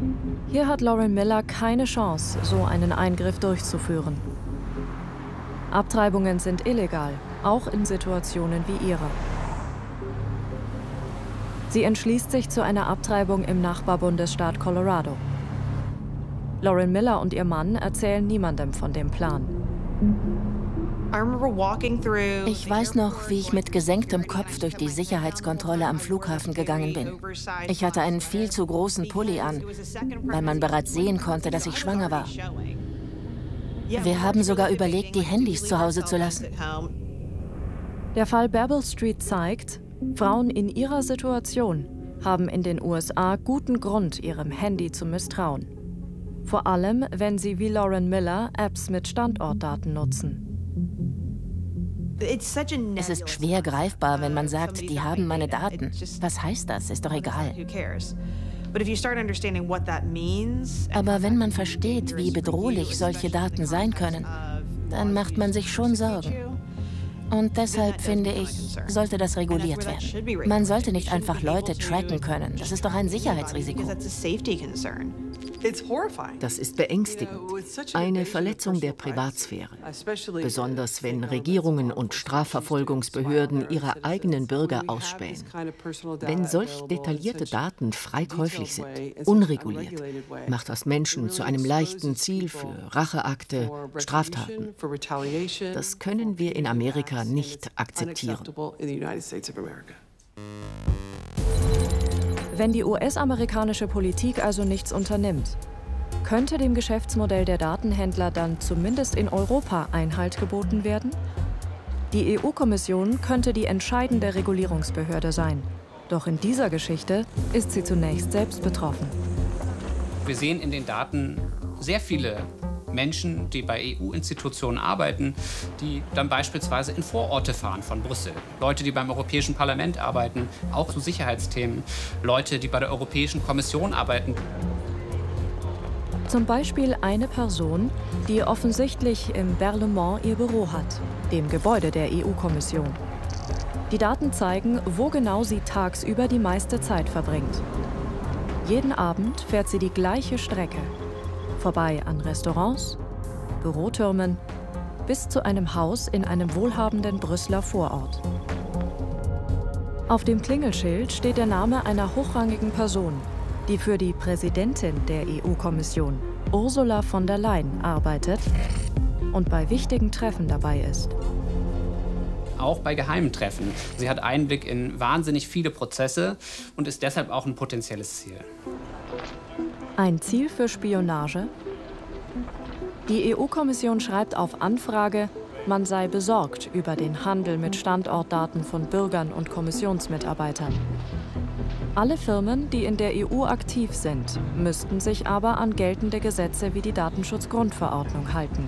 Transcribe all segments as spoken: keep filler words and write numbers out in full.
Hier hat Lauren Miller keine Chance, so einen Eingriff durchzuführen. Abtreibungen sind illegal, auch in Situationen wie ihrer. Sie entschließt sich zu einer Abtreibung im Nachbarbundesstaat Colorado. Lauren Miller und ihr Mann erzählen niemandem von dem Plan. Ich weiß noch, wie ich mit gesenktem Kopf durch die Sicherheitskontrolle am Flughafen gegangen bin. Ich hatte einen viel zu großen Pulli an, weil man bereits sehen konnte, dass ich schwanger war. Wir haben sogar überlegt, die Handys zu Hause zu lassen. Der Fall Babel Street zeigt, Frauen in ihrer Situation haben in den U S A guten Grund, ihrem Handy zu misstrauen. Vor allem, wenn sie wie Lauren Miller Apps mit Standortdaten nutzen. Es ist schwer greifbar, wenn man sagt, die haben meine Daten. Was heißt das? Ist doch egal. Aber wenn man versteht, wie bedrohlich solche Daten sein können, dann macht man sich schon Sorgen. Und deshalb, finde ich, sollte das reguliert werden. Man sollte nicht einfach Leute tracken können. Das ist doch ein Sicherheitsrisiko. Das ist beängstigend. Eine Verletzung der Privatsphäre. Besonders wenn Regierungen und Strafverfolgungsbehörden ihre eigenen Bürger ausspähen. Wenn solch detaillierte Daten frei käuflich sind, unreguliert, macht das Menschen zu einem leichten Ziel für Racheakte, Straftaten. Das können wir in Amerika nicht akzeptieren. Wenn die U S-amerikanische Politik also nichts unternimmt, könnte dem Geschäftsmodell der Datenhändler dann zumindest in Europa Einhalt geboten werden? Die E U-Kommission könnte die entscheidende Regulierungsbehörde sein. Doch in dieser Geschichte ist sie zunächst selbst betroffen. Wir sehen in den Daten sehr viele Menschen, die bei E U-Institutionen arbeiten, die dann beispielsweise in Vororte fahren von Brüssel. Leute, die beim Europäischen Parlament arbeiten, auch zu Sicherheitsthemen. Leute, die bei der Europäischen Kommission arbeiten. Zum Beispiel eine Person, die offensichtlich im Berlaymont ihr Büro hat, dem Gebäude der E U-Kommission. Die Daten zeigen, wo genau sie tagsüber die meiste Zeit verbringt. Jeden Abend fährt sie die gleiche Strecke. Vorbei an Restaurants, Bürotürmen, bis zu einem Haus in einem wohlhabenden Brüsseler Vorort. Auf dem Klingelschild steht der Name einer hochrangigen Person, die für die Präsidentin der E U-Kommission, Ursula von der Leyen, arbeitet und bei wichtigen Treffen dabei ist. Auch bei geheimen Treffen. Sie hat Einblick in wahnsinnig viele Prozesse und ist deshalb auch ein potenzielles Ziel. Ein Ziel für Spionage? Die E U-Kommission schreibt auf Anfrage, man sei besorgt über den Handel mit Standortdaten von Bürgern und Kommissionsmitarbeitern. Alle Firmen, die in der E U aktiv sind, müssten sich aber an geltende Gesetze wie die Datenschutzgrundverordnung halten.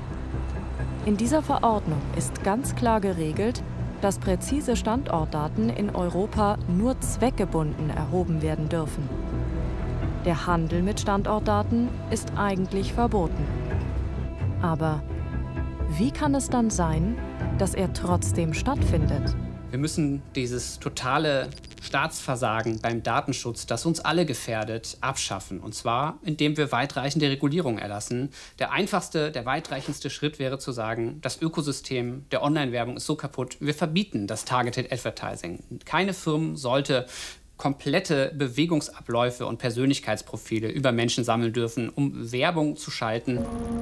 In dieser Verordnung ist ganz klar geregelt, dass präzise Standortdaten in Europa nur zweckgebunden erhoben werden dürfen. Der Handel mit Standortdaten ist eigentlich verboten. Aber wie kann es dann sein, dass er trotzdem stattfindet? Wir müssen dieses totale Staatsversagen beim Datenschutz, das uns alle gefährdet, abschaffen. Und zwar, indem wir weitreichende Regulierung erlassen. Der einfachste, der weitreichendste Schritt wäre zu sagen, das Ökosystem der Online-Werbung ist so kaputt, wir verbieten das Targeted Advertising. Keine Firma sollte komplette Bewegungsabläufe und Persönlichkeitsprofile über Menschen sammeln dürfen, um Werbung zu schalten.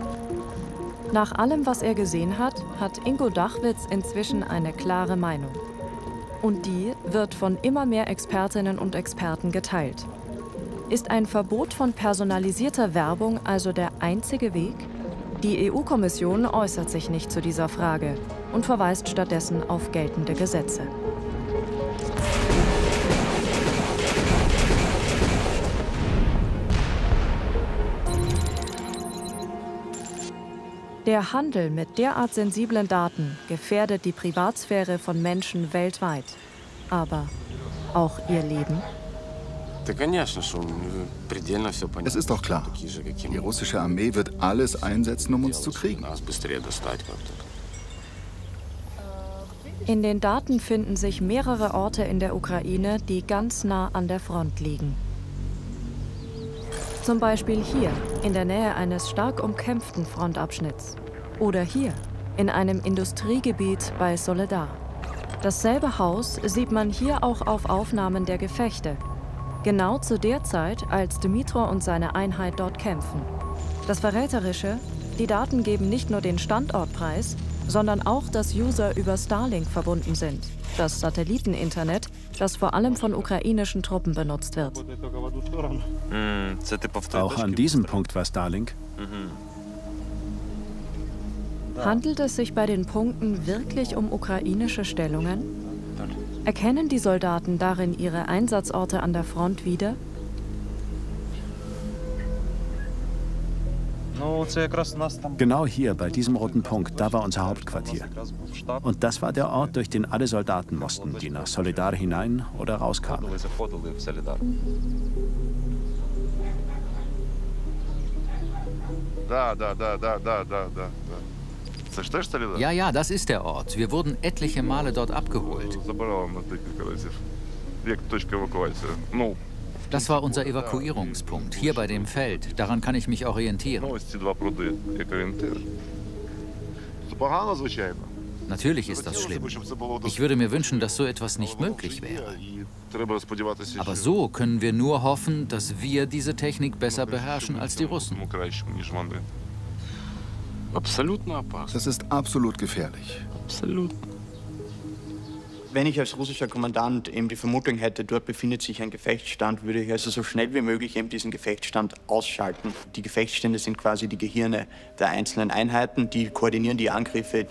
Nach allem, was er gesehen hat, hat Ingo Dachwitz inzwischen eine klare Meinung. Und die wird von immer mehr Expertinnen und Experten geteilt. Ist ein Verbot von personalisierter Werbung also der einzige Weg? Die E U-Kommission äußert sich nicht zu dieser Frage und verweist stattdessen auf geltende Gesetze. Der Handel mit derart sensiblen Daten gefährdet die Privatsphäre von Menschen weltweit. Aber auch ihr Leben? Es ist doch klar, die russische Armee wird alles einsetzen, um uns zu kriegen. In den Daten finden sich mehrere Orte in der Ukraine, die ganz nah an der Front liegen. Zum Beispiel hier, in der Nähe eines stark umkämpften Frontabschnitts. Oder hier, in einem Industriegebiet bei Soledar. Dasselbe Haus sieht man hier auch auf Aufnahmen der Gefechte. Genau zu der Zeit, als Dmytro und seine Einheit dort kämpfen. Das Verräterische: Die Daten geben nicht nur den Standort preis, sondern auch, dass User über Starlink verbunden sind. Das Satelliteninternet, das vor allem von ukrainischen Truppen benutzt wird. Auch an diesem Punkt war Starlink. Handelt es sich bei den Punkten wirklich um ukrainische Stellungen? Erkennen die Soldaten darin ihre Einsatzorte an der Front wieder? Genau hier, bei diesem roten Punkt, da war unser Hauptquartier. Und das war der Ort, durch den alle Soldaten mussten, die nach Soledar hinein oder rauskamen. Ja, ja, das ist der Ort. Wir wurden etliche Male dort abgeholt. Das war unser Evakuierungspunkt, hier bei dem Feld. Daran kann ich mich orientieren. Natürlich ist das schlimm. Ich würde mir wünschen, dass so etwas nicht möglich wäre. Aber so können wir nur hoffen, dass wir diese Technik besser beherrschen als die Russen. Das ist absolut gefährlich. Wenn ich als russischer Kommandant eben die Vermutung hätte, dort befindet sich ein Gefechtsstand, würde ich also so schnell wie möglich eben diesen Gefechtsstand ausschalten. Die Gefechtsstände sind quasi die Gehirne der einzelnen Einheiten, die koordinieren die Angriffe.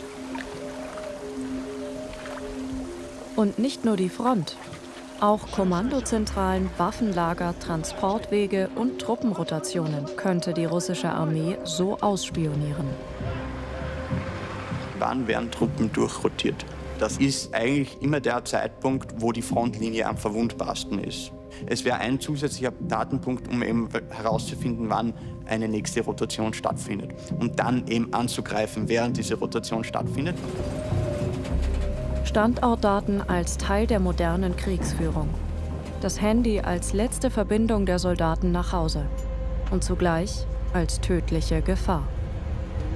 Und nicht nur die Front. Auch Kommandozentralen, Waffenlager, Transportwege und Truppenrotationen könnte die russische Armee so ausspionieren. Wann werden Truppen durchrotiert? Das ist eigentlich immer der Zeitpunkt, wo die Frontlinie am verwundbarsten ist. Es wäre ein zusätzlicher Datenpunkt, um eben herauszufinden, wann eine nächste Rotation stattfindet. Und dann eben anzugreifen, während diese Rotation stattfindet. Standortdaten als Teil der modernen Kriegsführung. Das Handy als letzte Verbindung der Soldaten nach Hause. Und zugleich als tödliche Gefahr.